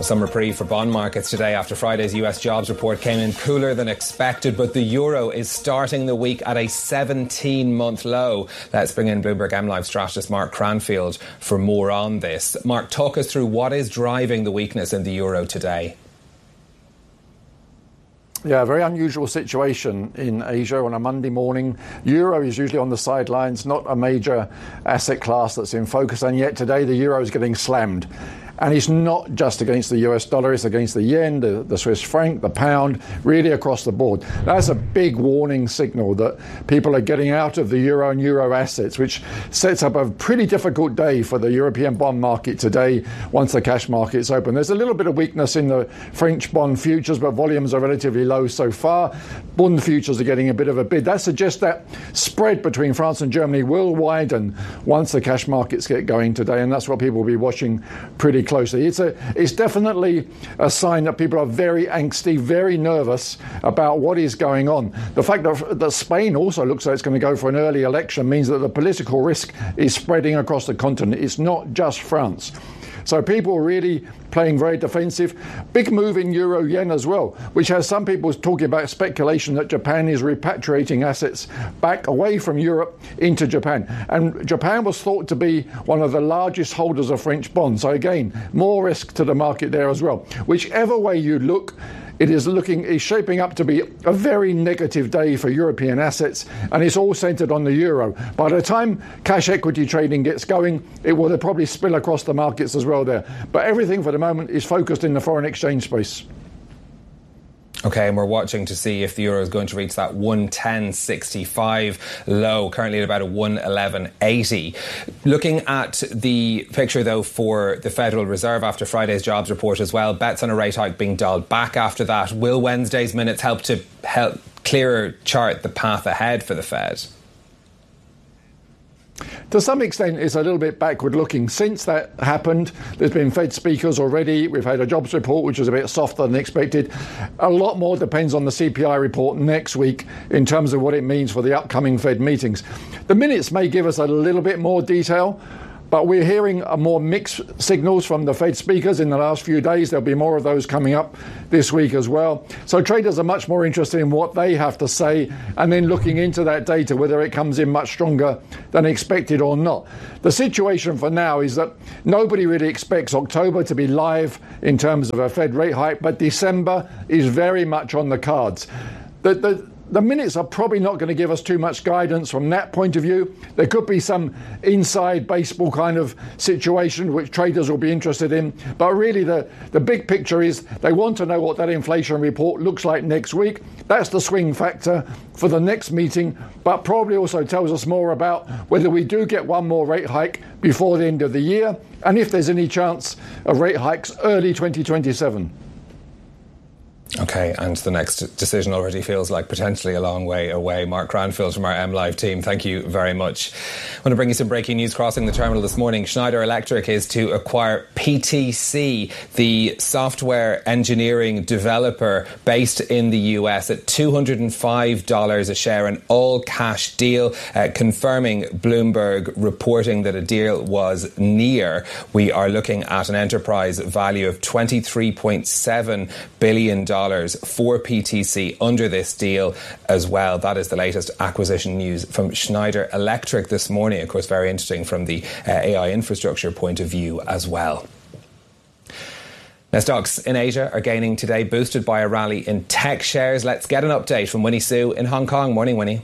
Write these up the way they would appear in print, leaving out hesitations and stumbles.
Some reprieve for bond markets today after Friday's US jobs report came in cooler than expected, but the euro is starting the week at a 17-month low. Let's bring in Bloomberg MLive strategist Mark Cranfield for more on this. Mark, talk us through what is driving the weakness in the euro today. Yeah, a very unusual situation in Asia on a Monday morning. Euro is usually on the sidelines, not a major asset class that's in focus, and yet today the euro is getting slammed. And it's not just against the US dollar, it's against the yen, the Swiss franc, the pound, really across the board. That's a big warning signal that people are getting out of the euro and euro assets, which sets up a pretty difficult day for the European bond market today once the cash market's open. There's a little bit of weakness in the French bond futures, but volumes are relatively low so far. Bond futures are getting a bit of a bid. That suggests that spread between France and Germany will widen once the cash markets get going today, and that's what people will be watching pretty closely. It's definitely a sign that people are very angsty, very nervous about what is going on. The fact that Spain also looks like it's going to go for an early election means that the political risk is spreading across the continent. It's not just France. So people really playing very defensive. Big move in euro yen as well, which has some people talking about speculation that Japan is repatriating assets back away from Europe into Japan. And Japan was thought to be one of the largest holders of French bonds. So again, more risk to the market there as well. Whichever way you look, it is shaping up to be a very negative day for European assets, and it's all centred on the euro. By the time cash equity trading gets going, it will probably spill across the markets as well there. But everything for the moment is focused in the foreign exchange space. OK, and we're watching to see if the euro is going to reach that 110.65 low, currently at about a 111.80. Looking at the picture, though, for the Federal Reserve after Friday's jobs report as well, bets on a rate hike being dialed back after that. Will Wednesday's minutes help clearer chart the path ahead for the Fed? To some extent, it's a little bit backward looking. Since that happened, there's been Fed speakers already. We've had a jobs report, which was a bit softer than expected. A lot more depends on the CPI report next week in terms of what it means for the upcoming Fed meetings. The minutes may give us a little bit more detail, but we're hearing more mixed signals from the Fed speakers in the last few days. There'll be more of those coming up this week as well. So traders are much more interested in what they have to say and then looking into that data, whether it comes in much stronger than expected or not. The situation for now is that nobody really expects October to be live in terms of a Fed rate hike, but December is very much on the cards. The minutes are probably not going to give us too much guidance from that point of view. There could be some inside baseball kind of situation which traders will be interested in. But really the big picture is they want to know what that inflation report looks like next week. That's the swing factor for the next meeting, but probably also tells us more about whether we do get one more rate hike before the end of the year and if there's any chance of rate hikes early 2027. OK, and the next decision already feels like potentially a long way away. Mark Cranfield from our MLive team, thank you very much. I want to bring you some breaking news crossing the terminal this morning. Schneider Electric is to acquire PTC, the software engineering developer based in the US, at $205 a share, an all-cash deal, confirming Bloomberg reporting that a deal was near. We are looking at an enterprise value of $23.7 billion for PTC under this deal as well. That is the latest acquisition news from Schneider Electric this morning. Of course, very interesting from the AI infrastructure point of view as well. Now, stocks in Asia are gaining today, boosted by a rally in tech shares. Let's get an update from Winnie Su in Hong Kong. Morning, Winnie.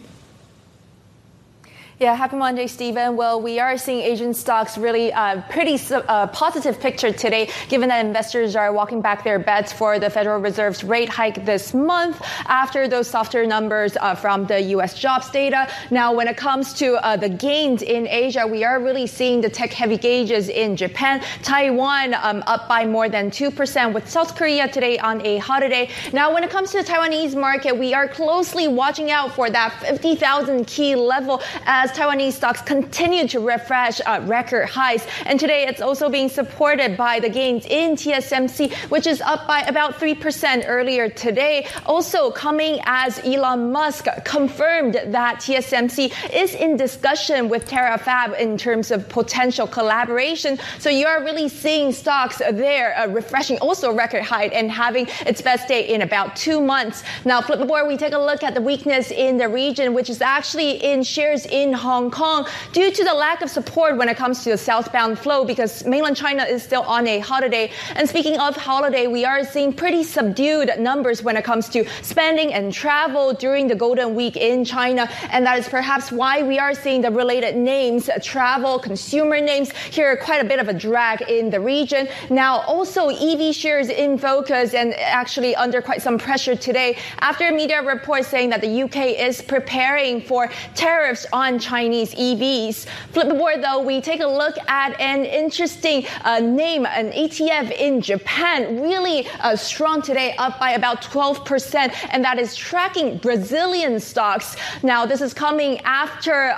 Yeah, happy Monday, Stephen. Well, we are seeing Asian stocks really pretty positive picture today, given that investors are walking back their bets for the Federal Reserve's rate hike this month after those softer numbers from the U.S. jobs data. Now, when it comes to the gains in Asia, we are really seeing the tech-heavy gauges in Japan, Taiwan up by more than 2%, with South Korea today on a holiday. Now, when it comes to the Taiwanese market, we are closely watching out for that 50,000 key level as as Taiwanese stocks continue to refresh record highs. And today it's also being supported by the gains in TSMC, which is up by about 3% earlier today. Also coming as Elon Musk confirmed that TSMC is in discussion with TerraFab in terms of potential collaboration. So you are really seeing stocks there refreshing, also record high and having its best day in about 2 months. Now, flip the board, we take a look at the weakness in the region, which is actually in shares in Hong Kong due to the lack of support when it comes to the southbound flow because mainland China is still on a holiday. And speaking of holiday, we are seeing pretty subdued numbers when it comes to spending and travel during the Golden Week in China. And that is perhaps why we are seeing the related names, travel, consumer names, here quite a bit of a drag in the region. Now, also EV shares in focus and actually under quite some pressure today after media reports saying that the UK is preparing for tariffs on Chinese EVs. Flip the board, though, we take a look at an interesting name, an ETF in Japan, really strong today, up by about 12%, and that is tracking Brazilian stocks. Now, this is coming after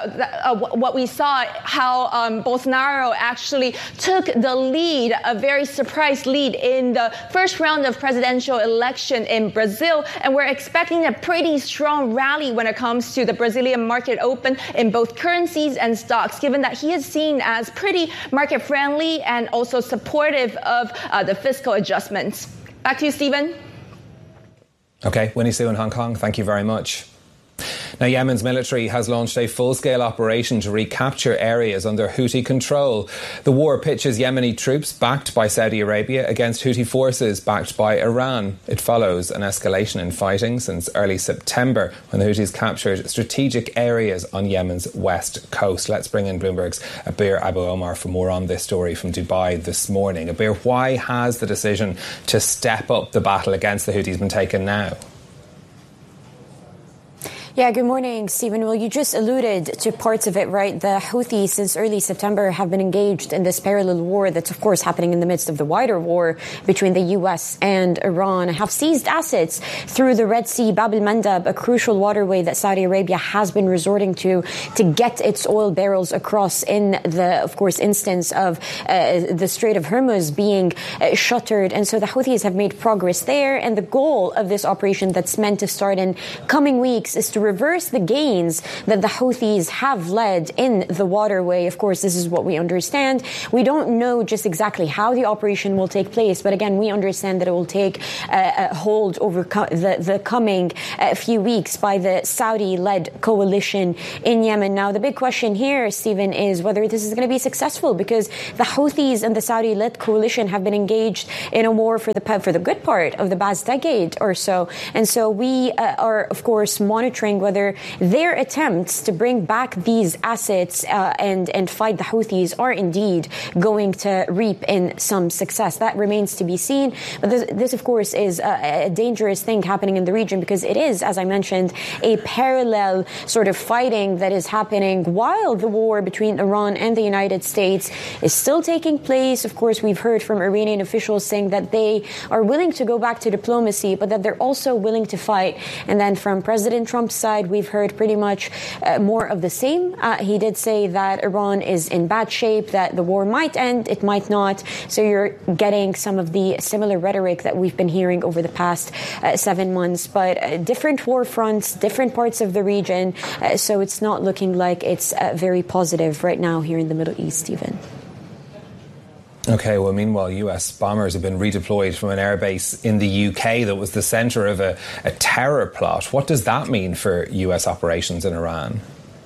what we saw, how Bolsonaro actually took the lead, a very surprise lead in the first round of presidential election in Brazil, and we're expecting a pretty strong rally when it comes to the Brazilian market open in both currencies and stocks, given that he is seen as pretty market friendly and also supportive of the fiscal adjustments. Back to you, Stephen. Okay, Winnie Su in Hong Kong, thank you very much. Now, Yemen's military has launched a full-scale operation to recapture areas under Houthi control. The war pitches Yemeni troops backed by Saudi Arabia against Houthi forces backed by Iran. It follows an escalation in fighting since early September when the Houthis captured strategic areas on Yemen's west coast. Let's bring in Bloomberg's Abir Abu Omar for more on this story from Dubai this morning. Abir, why has the decision to step up the battle against the Houthis been taken now? Yeah, good morning, Stephen. Well, you just alluded to parts of it, right? The Houthis, since early September, have been engaged in this parallel war that's, of course, happening in the midst of the wider war between the U.S. and Iran, have seized assets through the Red Sea, Bab el-Mandab, a crucial waterway that Saudi Arabia has been resorting to get its oil barrels across in the, of course, instance of the Strait of Hormuz being shuttered. And so the Houthis have made progress there. And the goal of this operation that's meant to start in coming weeks is to reverse the gains that the Houthis have led in the waterway. Of course, this is what we understand. We don't know just exactly how the operation will take place, but again, we understand that it will take hold over the coming few weeks by the Saudi-led coalition in Yemen. Now, the big question here, Stephen, is whether this is going to be successful, because the Houthis and the Saudi-led coalition have been engaged in a war for the good part of the past decade or so. And so we are, of course, monitoring whether their attempts to bring back these assets and fight the Houthis are indeed going to reap in some success. That remains to be seen. But this of course, is a dangerous thing happening in the region, because it is, as I mentioned, a parallel sort of fighting that is happening while the war between Iran and the United States is still taking place. Of course, we've heard from Iranian officials saying that they are willing to go back to diplomacy, but that they're also willing to fight. And then from President Trump's side, we've heard pretty much more of the same. He did say that Iran is in bad shape, that the war might end, it might not. So you're getting some of the similar rhetoric that we've been hearing over the past 7 months. But different war fronts, different parts of the region. So it's not looking like it's very positive right now here in the Middle East, Stephen. Okay, well, meanwhile, US bombers have been redeployed from an airbase in the UK that was the centre of a terror plot. What does that mean for US operations in Iran?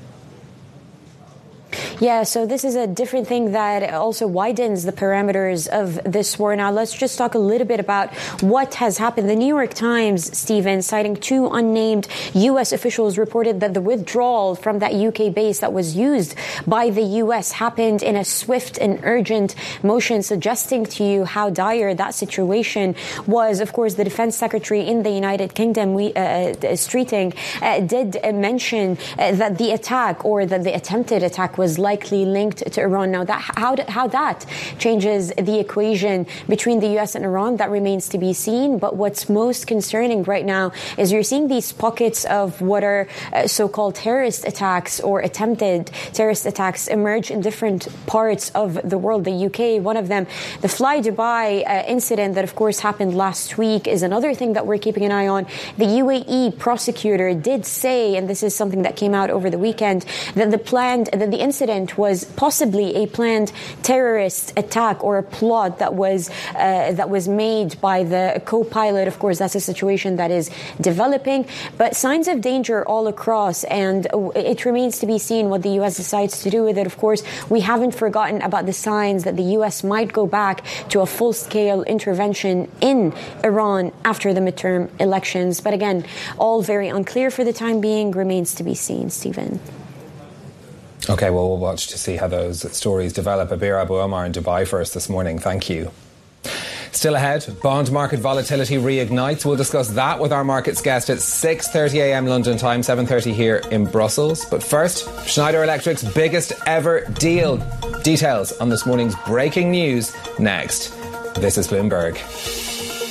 Yeah, so this is a different thing that also widens the parameters of this war. Now, let's just talk a little bit about what has happened. The New York Times, Stephen, citing 2 unnamed U.S. officials, reported that the withdrawal from that UK base that was used by the U.S. happened in a swift and urgent motion, suggesting to you how dire that situation was. Of course, the Defense Secretary in the United Kingdom, Streeting, did mention that the attack, or that the attempted attack, was led likely linked to Iran. Now, how that changes the equation between the U.S. and Iran, that remains to be seen. But what's most concerning right now is you're seeing these pockets of what are so-called terrorist attacks or attempted terrorist attacks emerge in different parts of the world. The UK, one of them, the Fly Dubai incident that, of course, happened last week is another thing that we're keeping an eye on. The UAE prosecutor did say, and this is something that came out over the weekend, that the incident was possibly a planned terrorist attack or a plot that was made by the co-pilot. Of course, that's a situation that is developing, but signs of danger all across, and it remains to be seen what the U.S. decides to do with it. Of course, we haven't forgotten about the signs that the U.S. might go back to a full-scale intervention in Iran after the midterm elections. But again, all very unclear for the time being, remains to be seen. Stephen. Okay, well, we'll watch to see how those stories develop. Abir Abu Omar in Dubai for us this morning. Thank you. Still ahead, bond market volatility reignites. We'll discuss that with our markets guest at 6:30 a.m. London time, 7:30 here in Brussels. But first, Schneider Electric's biggest ever deal. Details on this morning's breaking news next. This is Bloomberg.